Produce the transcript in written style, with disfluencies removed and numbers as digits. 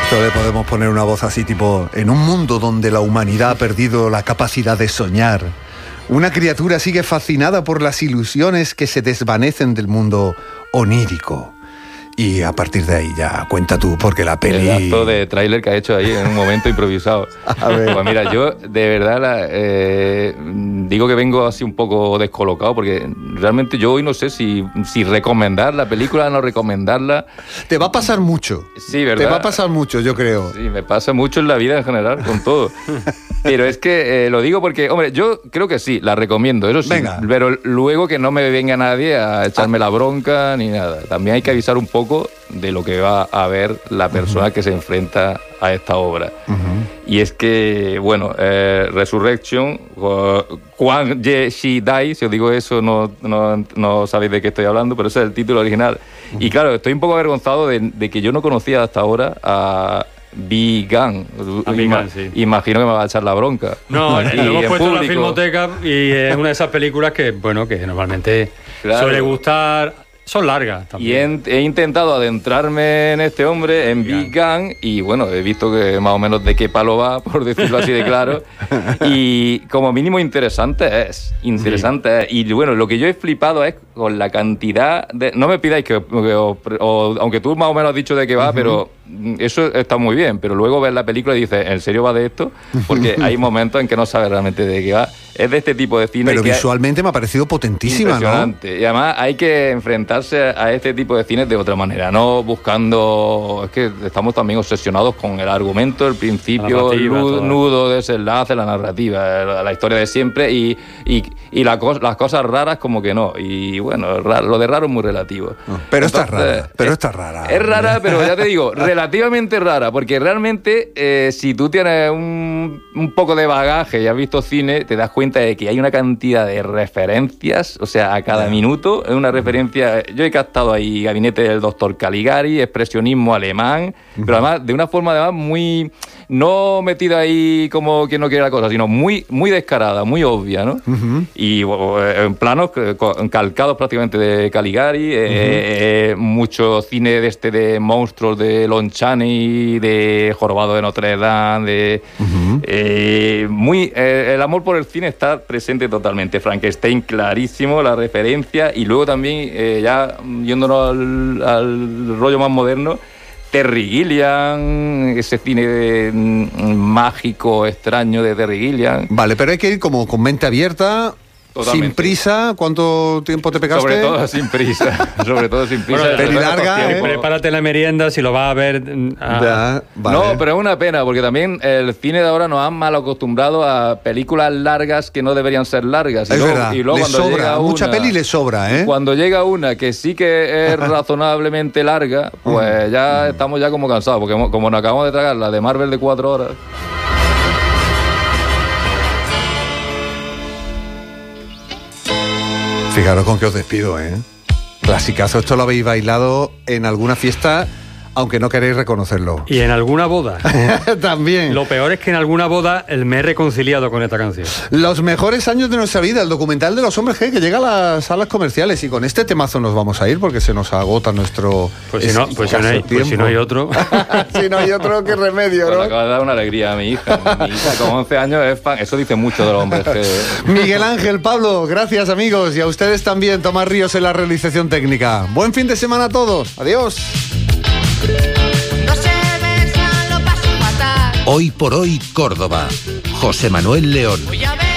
Esto le podemos poner una voz así tipo: en un mundo donde la humanidad ha perdido la capacidad de soñar, una criatura sigue fascinada por las ilusiones que se desvanecen del mundo onírico. Y a partir de ahí ya cuenta tú, porque la peli... Pedazo de tráiler que ha hecho ahí en un momento improvisado. A ver. Pues mira, yo de verdad digo que vengo así un poco descolocado, porque realmente yo hoy no sé si recomendar la película o no recomendarla. Te va a pasar mucho. Sí, ¿verdad? Te va a pasar mucho, yo creo. Sí, me pasa mucho en la vida en general, con todo. Pero es que lo digo porque, hombre, yo creo que sí, la recomiendo, eso sí. Venga. Pero luego que no me venga nadie a echarme la bronca ni nada. También hay que avisar un poco de lo que va a ver la persona que se enfrenta a esta obra. Y es que, bueno, Resurrection, Kwang Ye Shi Dai, si os digo eso no sabéis de qué estoy hablando, pero ese es el título original. Y claro, estoy un poco avergonzado de que yo no conocía hasta ahora a Bi Gang. Sí. Imagino que me va a echar la bronca. No, lo hemos en puesto en la público. Filmoteca y es una de esas películas que, bueno, que normalmente Claro. suele gustar. Son largas Y también. he intentado adentrarme en este hombre, en Big Gang, y bueno, he visto que más o menos de qué palo va, por decirlo así de claro, y como mínimo interesante es. Y bueno, lo que yo he flipado es con la cantidad de... No me pidáis aunque tú más o menos has dicho de qué va, pero eso está muy bien, pero luego ves la película y dices, ¿en serio va de esto? Porque hay momentos en que no sabes realmente de qué va. Es de este tipo de cine Pero que visualmente me ha parecido potentísima, ¿no? impresionante. Y además hay que enfrentarse a este tipo de cines de otra manera, no buscando... Es que estamos también obsesionados con el argumento, el principio, el nudo, desenlace, la narrativa, la historia de siempre y las cosas raras como que no. Y bueno, lo de raro es muy relativo. Pero Entonces, está rara. Es rara, pero ya te digo, relativamente rara, porque realmente si tú tienes un poco de bagaje y has visto cine, te das cuenta de que hay una cantidad de referencias, o sea, a cada minuto es una referencia. Yo he captado ahí Gabinete del Dr. Caligari, expresionismo alemán, pero además de una forma además muy... No metida ahí como quien no quiere la cosa, sino muy, muy descarada, muy obvia, ¿no? Y en planos calcados prácticamente de Caligari, mucho cine de monstruos de Lon Chaney, de Jorobado de Notre Dame, el amor por el cine está presente totalmente. Frankenstein clarísimo, la referencia, y luego también, ya yéndonos al rollo más moderno, Terry Gilliam, ese cine mágico, extraño de Terry Gilliam. Vale, pero hay que ir como con mente abierta, Totalmente. sin prisa. ¿Cuánto tiempo te pegaste? Sobre todo sin prisa. Bueno, peli larga, prepárate la merienda si lo vas a ver. Ya, vale. No, pero es una pena, porque también el cine de ahora nos han mal acostumbrado a películas largas que no deberían ser largas. Es verdad, y luego le cuando sobra, llega mucha peli le sobra, ¿eh? Cuando llega una que sí que es razonablemente larga, pues ya estamos ya como cansados, porque como nos acabamos de tragar la de Marvel de 4 horas... Fijaros con qué os despido, ¿eh? Clasicazo, esto lo habéis bailado en alguna fiesta, aunque no queréis reconocerlo. Y en alguna boda. También. Lo peor es que en alguna boda me he reconciliado con esta canción. Los mejores años de nuestra vida, el documental de los hombres G, que llega a las salas comerciales, y con este temazo nos vamos a ir porque se nos agota nuestro Pues si no hay otro. Si no hay otro, qué remedio, Pues le ¿no? acaba de dar una alegría a mi hija. Mi hija con 11 años es fan. Eso dice mucho de los hombres que... Miguel Ángel, Pablo, gracias amigos, y a ustedes también, Tomás Ríos en la realización técnica. Buen fin de semana a todos, adiós. No se besan, lo paso fatal. Hoy por hoy, Córdoba. José Manuel León. Voy a ver.